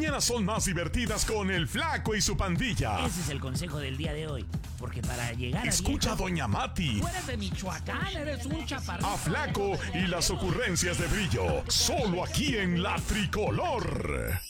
mañanas son más divertidas con el Flaco y su pandilla. Ese es el consejo del día de hoy. Porque para llegar a Escucha a viejo, Doña Mati, Tú eres de Michoacán, eres un chaparrito. a Flaco y las ocurrencias de Brillo. Solo aquí en La Tricolor.